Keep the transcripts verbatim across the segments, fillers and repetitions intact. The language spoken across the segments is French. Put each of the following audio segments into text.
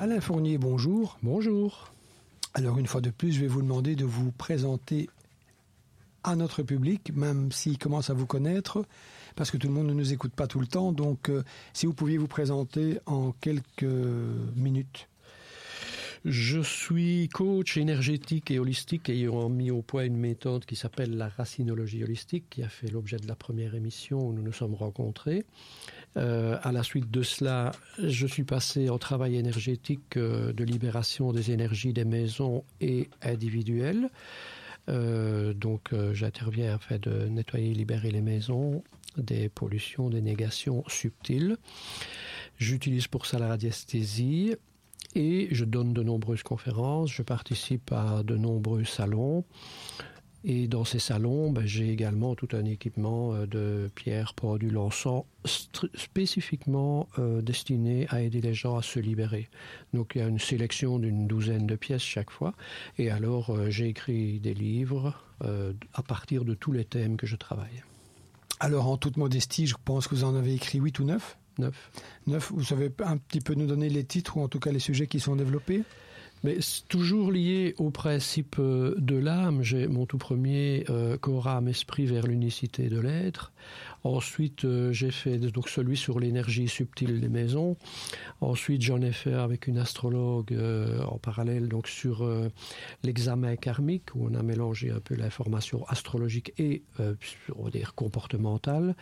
Alain Fournier, bonjour. Bonjour. Alors une fois de plus, je vais vous demander de vous présenter à notre public, même s'il commence à vous connaître, parce que tout le monde ne nous écoute pas tout le temps. Donc euh, si vous pouviez vous présenter en quelques minutes. Je suis coach énergétique et holistique ayant mis au point une méthode qui s'appelle la racinologie holistique, qui a fait l'objet de la première émission où nous nous sommes rencontrés. Euh, à la suite de cela, je suis passé au travail énergétique euh, de libération des énergies des maisons et individuelles. Euh, donc euh, j'interviens afin de nettoyer et libérer les maisons des pollutions, des négations subtiles. J'utilise pour ça la radiesthésie. Et je donne de nombreuses conférences, je participe à de nombreux salons. Et dans ces salons, ben, j'ai également tout un équipement de pierres, produits, l'encens, st- spécifiquement euh, destiné à aider les gens à se libérer. Donc il y a une sélection d'une douzaine de pièces chaque fois. Et alors euh, j'ai écrit des livres euh, à partir de tous les thèmes que je travaille. Alors en toute modestie, je pense que vous en avez écrit huit ou neuf. Neuf. Neuf, vous savez un petit peu nous donner les titres ou en tout cas les sujets qui sont développés? Mais c'est toujours lié au principe de l'âme. J'ai mon tout premier euh, corps, âme, esprit vers l'unicité de l'être. Ensuite, euh, j'ai fait donc celui sur l'énergie subtile des maisons. Ensuite, j'en ai fait avec une astrologue euh, en parallèle donc sur euh, l'examen karmique où on a mélangé un peu l'information astrologique et euh, on va dire comportementale.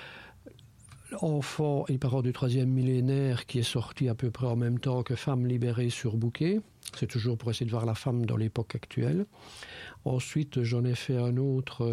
Enfant et parents du troisième millénaire qui est sorti à peu près en même temps que Femmes libérées sur bouquet. C'est toujours pour essayer de voir la femme dans l'époque actuelle. Ensuite, j'en ai fait un autre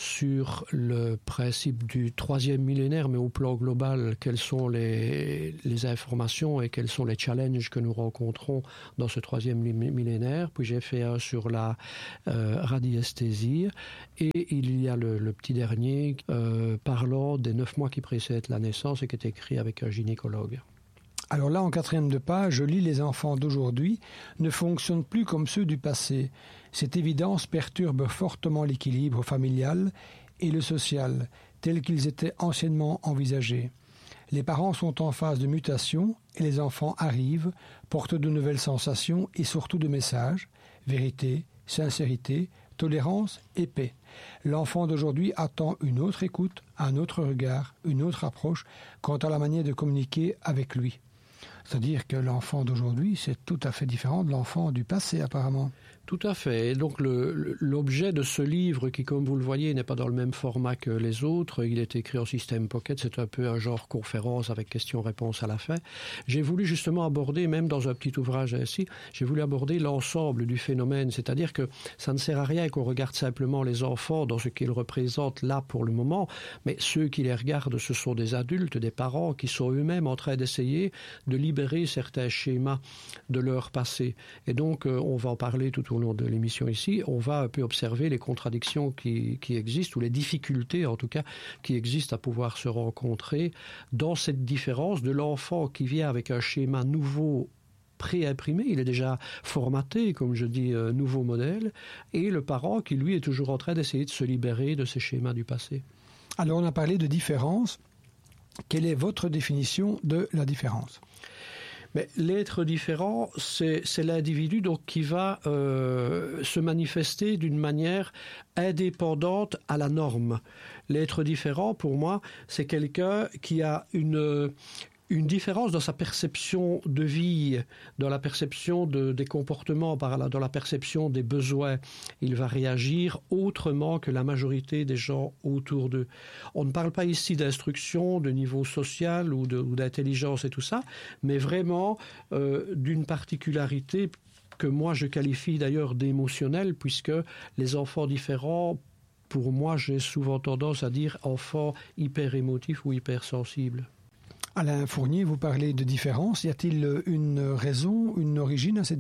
sur le principe du troisième millénaire, mais au plan global, quelles sont les, les informations et quels sont les challenges que nous rencontrons dans ce troisième millénaire. Puis j'ai fait un sur la euh, radiesthésie. Et il y a le, le petit dernier euh, parlant des neuf mois qui précèdent la naissance et qui est écrit avec un gynécologue. Alors là, en quatrième de page, je lis « Les enfants d'aujourd'hui ne fonctionnent plus comme ceux du passé. Cette évidence perturbe fortement l'équilibre familial et le social, tels qu'ils étaient anciennement envisagés. Les parents sont en phase de mutation et les enfants arrivent, portent de nouvelles sensations et surtout de messages, vérité, sincérité, tolérance et paix. L'enfant d'aujourd'hui attend une autre écoute, un autre regard, une autre approche quant à la manière de communiquer avec lui. » C'est-à-dire que l'enfant d'aujourd'hui, c'est tout à fait différent de l'enfant du passé, apparemment. Tout à fait. Et donc le, l'objet de ce livre, qui, comme vous le voyez, n'est pas dans le même format que les autres, il est écrit en système pocket, c'est un peu un genre conférence avec questions-réponses à la fin. J'ai voulu justement aborder, même dans un petit ouvrage ainsi, j'ai voulu aborder l'ensemble du phénomène, c'est-à-dire que ça ne sert à rien qu'on regarde simplement les enfants dans ce qu'ils représentent là pour le moment, mais ceux qui les regardent, ce sont des adultes, des parents qui sont eux-mêmes en train d'essayer de libérer certains schémas de leur passé. Et donc, euh, on va en parler tout au long de l'émission ici. On va un peu observer les contradictions qui, qui existent, ou les difficultés, en tout cas, qui existent à pouvoir se rencontrer dans cette différence de l'enfant qui vient avec un schéma nouveau pré-imprimé, il est déjà formaté, comme je dis, euh, nouveau modèle, et le parent qui, lui, est toujours en train d'essayer de se libérer de ces schémas du passé. Alors, on a parlé de différence. Quelle est votre définition de la différence ? Mais l'être différent, c'est, c'est l'individu donc qui va euh, se manifester d'une manière indépendante à la norme. L'être différent, pour moi, c'est quelqu'un qui a une une différence dans sa perception de vie, dans la perception de, des comportements, par là, dans la perception des besoins. Il va réagir autrement que la majorité des gens autour d'eux. On ne parle pas ici d'instruction, de niveau social ou, de, ou d'intelligence et tout ça, mais vraiment euh, d'une particularité que moi je qualifie d'ailleurs d'émotionnelle, puisque les enfants différents, pour moi, j'ai souvent tendance à dire enfants hyper émotifs ou hypersensibles. Alain Fournier, vous parlez de différence. Y a-t-il une raison, une origine à cette différence ?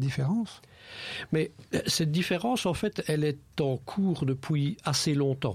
Mais cette différence, en fait, elle est en cours depuis assez longtemps.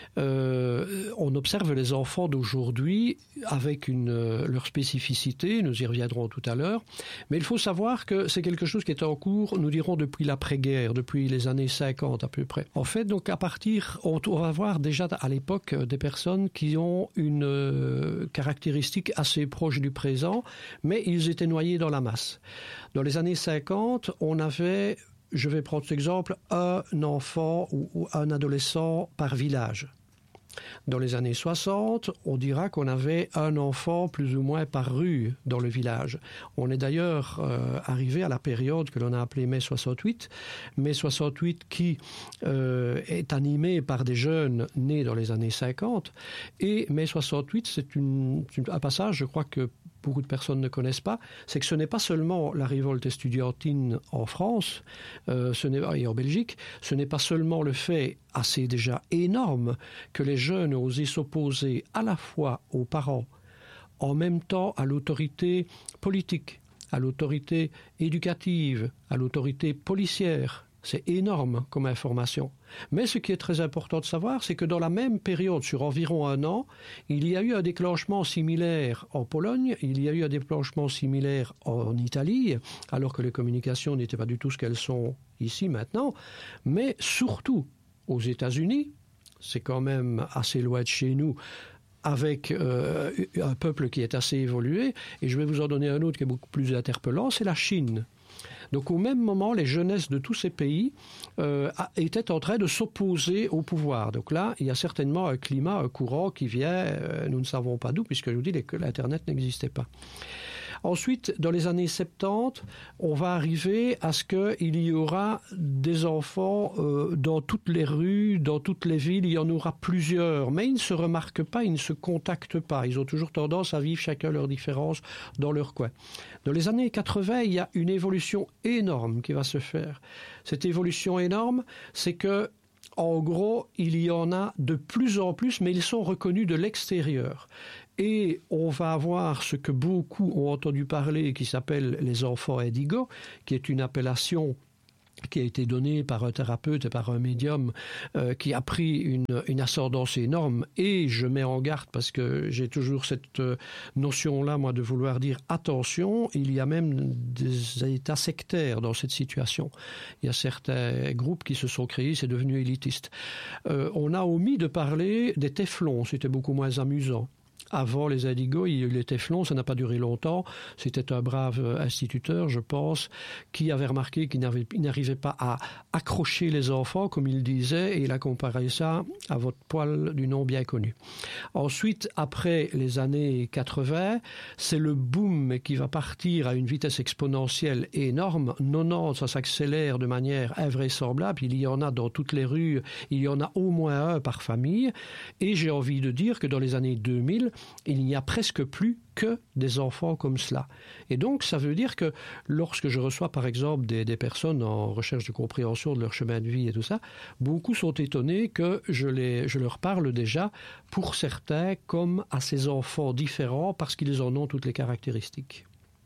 Euh, on observe les enfants d'aujourd'hui avec une, euh, leur spécificité, nous y reviendrons tout à l'heure, mais il faut savoir que c'est quelque chose qui est en cours, nous dirons, depuis l'après-guerre, depuis les années cinquante à peu près. En fait, donc à partir, on, on va voir déjà à l'époque des personnes qui ont une euh, caractéristique assez proche du présent, mais ils étaient noyés dans la masse. Dans les années cinquante, on avait, je vais prendre cet exemple, un enfant ou, ou un adolescent par village. Dans les années soixante, on dira qu'on avait un enfant plus ou moins par rue dans le village. On est d'ailleurs euh, arrivé à la période que l'on a appelée mai soixante-huit, mai soixante-huit qui euh, est animée par des jeunes nés dans les années cinquante. Et mai soixante-huit, c'est une, c'est un passage, je crois que beaucoup de personnes ne connaissent pas, c'est que ce n'est pas seulement la révolte estudiantine en France euh, ce n'est, et en Belgique, ce n'est pas seulement le fait assez déjà énorme que les jeunes ont osé s'opposer à la fois aux parents, en même temps à l'autorité politique, à l'autorité éducative, à l'autorité policière. C'est énorme comme information. Mais ce qui est très important de savoir, c'est que dans la même période, sur environ un an, il y a eu un déclenchement similaire en Pologne, il y a eu un déclenchement similaire en Italie, alors que les communications n'étaient pas du tout ce qu'elles sont ici maintenant, mais surtout aux États-Unis, c'est quand même assez loin de chez nous, avec euh, un peuple qui est assez évolué, et je vais vous en donner un autre qui est beaucoup plus interpellant, c'est la Chine. Donc au même moment, les jeunesses de tous ces pays euh, étaient en train de s'opposer au pouvoir. Donc là, il y a certainement un climat, un courant qui vient, euh, nous ne savons pas d'où, puisque je vous dis que l'Internet n'existait pas. Ensuite, dans les années soixante-dix, on va arriver à ce qu'il y aura des enfants euh, dans toutes les rues, dans toutes les villes, il y en aura plusieurs. Mais ils ne se remarquent pas, ils ne se contactent pas. Ils ont toujours tendance à vivre chacun leur différence dans leur coin. Dans les années quatre-vingts, il y a une évolution énorme qui va se faire. Cette évolution énorme, c'est que en gros, il y en a de plus en plus, mais ils sont reconnus de l'extérieur. Et on va avoir ce que beaucoup ont entendu parler, qui s'appelle les enfants indigo, qui est une appellation qui a été donnée par un thérapeute et par un médium euh, qui a pris une, une ascendance énorme. Et je mets en garde, parce que j'ai toujours cette euh, notion-là, moi, de vouloir dire attention, il y a même des états sectaires dans cette situation. Il y a certains groupes qui se sont créés, c'est devenu élitiste. Euh, on a omis de parler des téflons, c'était beaucoup moins amusant. Avant les indigos, il y a eu les téflons, ça n'a pas duré longtemps. C'était un brave instituteur, je pense, qui avait remarqué qu'il n'arrivait pas à accrocher les enfants, comme il disait, et il a comparé ça à votre poil du nom bien connu. Ensuite, après les années quatre-vingts, c'est le boom qui va partir à une vitesse exponentielle énorme. quatre-vingt-dix, ça s'accélère de manière invraisemblable. Il y en a dans toutes les rues, il y en a au moins un par famille. Et j'ai envie de dire que dans les années deux mille, il n'y a presque plus que des enfants comme cela. Et donc, ça veut dire que lorsque je reçois, par exemple, des, des personnes en recherche de compréhension de leur chemin de vie et tout ça, beaucoup sont étonnés que je, les, je leur parle déjà, pour certains, comme à ces enfants différents, parce qu'ils en ont toutes les caractéristiques.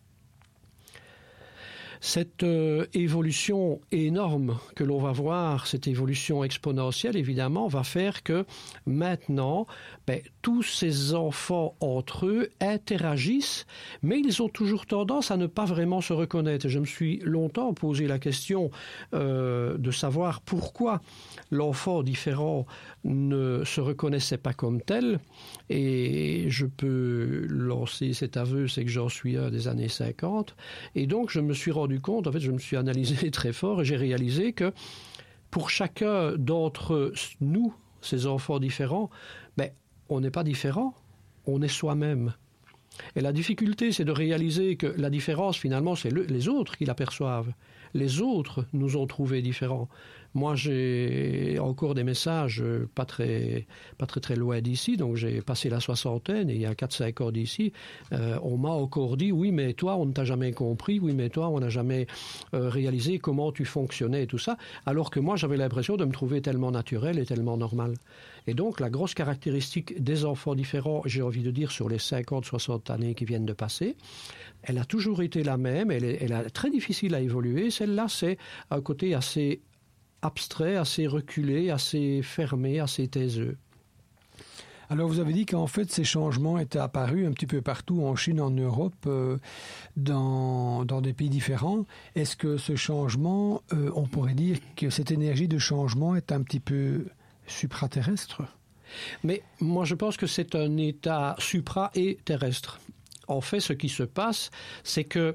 Cette euh, évolution énorme que l'on va voir, cette évolution exponentielle, évidemment, va faire que maintenant, ben, tous ces enfants entre eux interagissent, mais ils ont toujours tendance à ne pas vraiment se reconnaître. Je me suis longtemps posé la question euh, de savoir pourquoi l'enfant différent ne se reconnaissait pas comme tel, et je peux lancer cet aveu, c'est que j'en suis un des années cinquante, et donc je me suis rendu compte, en fait je me suis analysé très fort et j'ai réalisé que pour chacun d'entre nous, ces enfants différents, ben, on n'est pas différent, on est soi-même. Et la difficulté, c'est de réaliser que la différence, finalement, c'est le, les autres qui l'aperçoivent. Les autres nous ont trouvés différents. Moi, j'ai encore des messages pas très, pas très, très loin d'ici, donc j'ai passé la soixantaine, et il y a quatre cinq ans d'ici, euh, on m'a encore dit, oui, mais toi, on ne t'a jamais compris, oui, mais toi, on n'a jamais euh, réalisé comment tu fonctionnais et tout ça, alors que moi, j'avais l'impression de me trouver tellement naturel et tellement normal. Et donc, la grosse caractéristique des enfants différents, j'ai envie de dire, sur les cinquante soixante années qui viennent de passer, elle a toujours été la même, elle est, elle est très difficile à évoluer. Celle-là, c'est un côté assez abstrait, assez reculé, assez fermé, assez taiseux. Alors vous avez dit qu'en fait ces changements étaient apparus un petit peu partout en Chine, en Europe, euh, dans, dans des pays différents. Est-ce que ce changement, euh, on pourrait dire que cette énergie de changement est un petit peu supraterrestre ? Mais moi je pense que c'est un état supra et terrestre. En fait, ce qui se passe, c'est que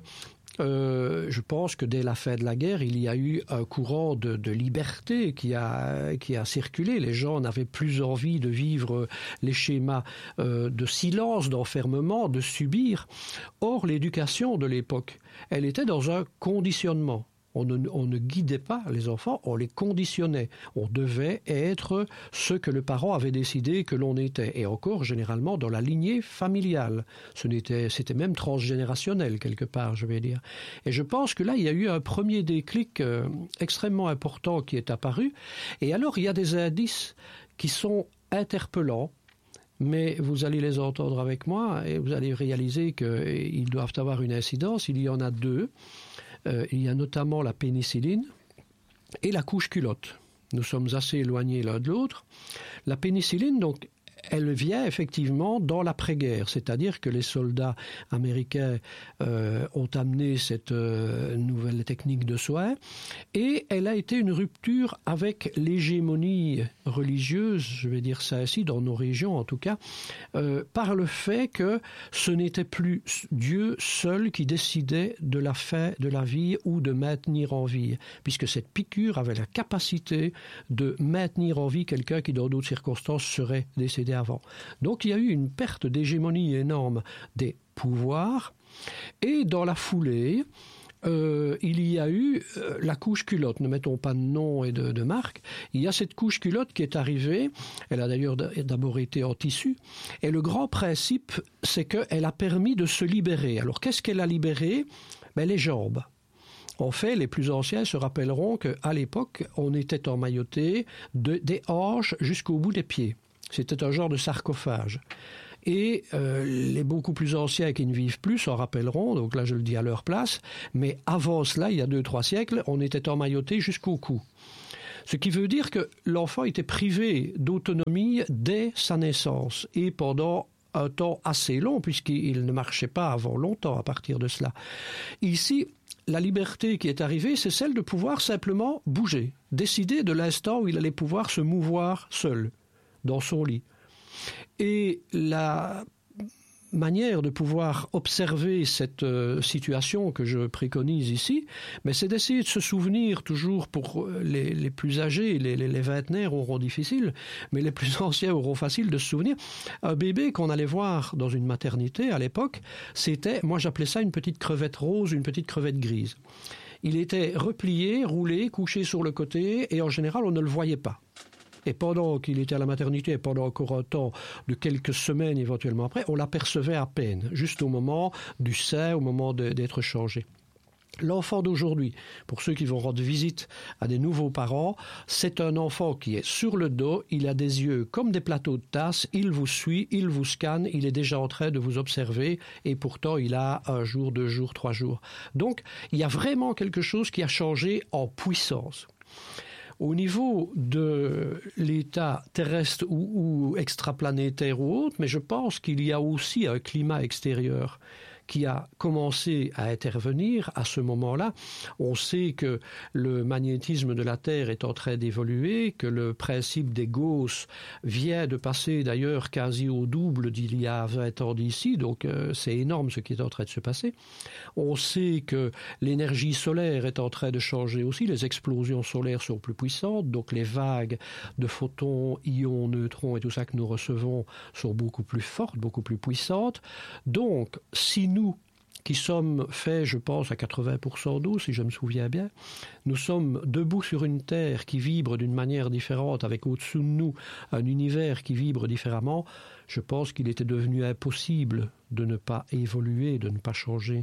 Euh, je pense que dès la fin de la guerre, il y a eu un courant de, de liberté qui a, qui a circulé. Les gens n'avaient plus envie de vivre les schémas euh, de silence, d'enfermement, de subir. Or, l'éducation de l'époque, elle était dans un conditionnement. On ne, on ne guidait pas les enfants, on les conditionnait. On devait être ce que le parent avait décidé que l'on était. Et encore, généralement, dans la lignée familiale. Ce n'était, c'était même transgénérationnel, quelque part, je vais dire. Et je pense que là, il y a eu un premier déclic euh, extrêmement important qui est apparu. Et alors, il y a des indices qui sont interpellants. Mais vous allez les entendre avec moi et vous allez réaliser qu'ils doivent avoir une incidence. Il y en a deux. Euh, il y a notamment la pénicilline et la couche culotte. Nous sommes assez éloignés l'un de l'autre. La pénicilline, donc, elle vient effectivement dans l'après-guerre, c'est-à-dire que les soldats américains euh, ont amené cette euh, nouvelle technique de soins et elle a été une rupture avec l'hégémonie religieuse, je vais dire ça ainsi, dans nos régions en tout cas, euh, par le fait que ce n'était plus Dieu seul qui décidait de la fin de la vie ou de maintenir en vie, puisque cette piqûre avait la capacité de maintenir en vie quelqu'un qui dans d'autres circonstances serait décédé avant. Donc il y a eu une perte d'hégémonie énorme des pouvoirs et dans la foulée euh, il y a eu euh, la couche culotte, ne mettons pas de nom et de, de marque, il y a cette couche culotte qui est arrivée, elle a d'ailleurs d'abord été en tissu et le grand principe c'est qu'elle a permis de se libérer. Alors qu'est-ce qu'elle a libéré? Ben, les jambes. En fait, les plus anciens se rappelleront qu'à l'époque, on était emmailloté de, des hanches jusqu'au bout des pieds. C'était un genre de sarcophage. Et euh, les beaucoup plus anciens qui ne vivent plus s'en rappelleront, donc là je le dis à leur place, mais avant cela, il y a deux, trois siècles, on était emmailloté jusqu'au cou. Ce qui veut dire que l'enfant était privé d'autonomie dès sa naissance et pendant un temps assez long, puisqu'il ne marchait pas avant longtemps à partir de cela. Ici, la liberté qui est arrivée, c'est celle de pouvoir simplement bouger, décider de l'instant où il allait pouvoir se mouvoir seul, dans son lit. Et la manière de pouvoir observer cette euh, situation que je préconise ici, mais c'est d'essayer de se souvenir toujours pour les, les plus âgés, les, les, les vingtenaires auront difficile, mais les plus anciens auront facile de se souvenir. Un bébé qu'on allait voir dans une maternité à l'époque, c'était, moi j'appelais ça une petite crevette rose, une petite crevette grise. Il était replié, roulé, couché sur le côté et en général on ne le voyait pas. Et pendant qu'il était à la maternité, et pendant encore un temps de quelques semaines éventuellement après, on l'apercevait à peine, juste au moment du sein, au moment de, d'être changé. L'enfant d'aujourd'hui, pour ceux qui vont rendre visite à des nouveaux parents, c'est un enfant qui est sur le dos, il a des yeux comme des plateaux de tasse, il vous suit, il vous scanne, il est déjà en train de vous observer et pourtant il a un jour, deux jours, trois jours. Donc il y a vraiment quelque chose qui a changé en puissance. Au niveau de l'état terrestre ou, ou extraplanétaire ou autre, mais je pense qu'il y a aussi un climat extérieur qui a commencé à intervenir à ce moment-là. On sait que le magnétisme de la Terre est en train d'évoluer, que le principe des Gauss vient de passer d'ailleurs quasi au double d'il y a vingt ans d'ici, donc euh, c'est énorme ce qui est en train de se passer. On sait que l'énergie solaire est en train de changer aussi, les explosions solaires sont plus puissantes, donc les vagues de photons, ions, neutrons et tout ça que nous recevons sont beaucoup plus fortes, beaucoup plus puissantes. Donc, si nous, qui sommes faits, je pense, à quatre-vingts pour cent d'eau, si je me souviens bien. Nous sommes debout sur une Terre qui vibre d'une manière différente, avec au-dessous de nous un univers qui vibre différemment. Je pense qu'il était devenu impossible de ne pas évoluer, de ne pas changer.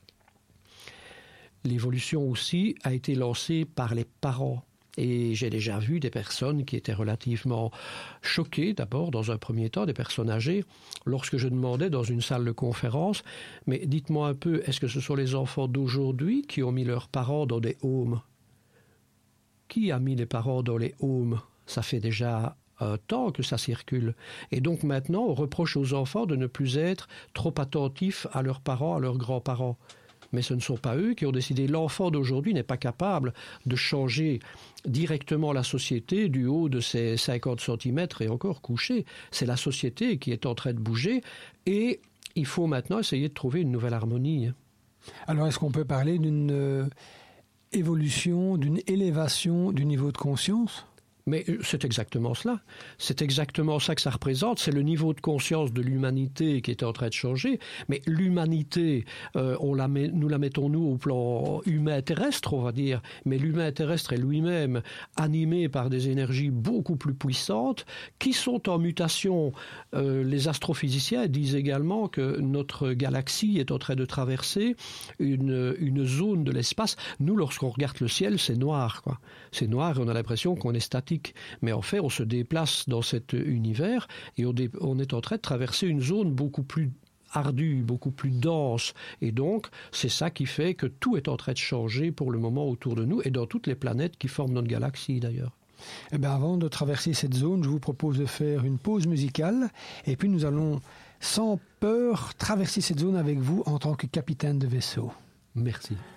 L'évolution aussi a été lancée par les parents. Et j'ai déjà vu des personnes qui étaient relativement choquées, d'abord, dans un premier temps, des personnes âgées, lorsque je demandais dans une salle de conférence, mais dites-moi un peu, est-ce que ce sont les enfants d'aujourd'hui qui ont mis leurs parents dans des homes? Qui a mis les parents dans les homes? Ça fait déjà un temps que ça circule. Et donc maintenant, on reproche aux enfants de ne plus être trop attentifs à leurs parents, à leurs grands-parents. Mais ce ne sont pas eux qui ont décidé. L'enfant d'aujourd'hui n'est pas capable de changer directement la société du haut de ses cinquante centimètres et encore couché. C'est la société qui est en train de bouger et il faut maintenant essayer de trouver une nouvelle harmonie. Alors, est-ce qu'on peut parler d'une euh, évolution, d'une élévation du niveau de conscience ? Mais c'est exactement cela. C'est exactement ça que ça représente. C'est le niveau de conscience de l'humanité qui est en train de changer. Mais l'humanité, euh, on la met, nous la mettons nous au plan humain terrestre, on va dire. Mais l'humain terrestre est lui-même animé par des énergies beaucoup plus puissantes qui sont en mutation. Euh, les astrophysiciens disent également que notre galaxie est en train de traverser une, une zone de l'espace. Nous, lorsqu'on regarde le ciel, c'est noir, quoi. C'est noir et on a l'impression qu'on est statique. Mais en fait, on se déplace dans cet univers et on, dé- on est en train de traverser une zone beaucoup plus ardue, beaucoup plus dense. Et donc, c'est ça qui fait que tout est en train de changer pour le moment autour de nous et dans toutes les planètes qui forment notre galaxie d'ailleurs. Eh bien, avant de traverser cette zone, je vous propose de faire une pause musicale et puis nous allons, sans peur, traverser cette zone avec vous en tant que capitaine de vaisseau. Merci.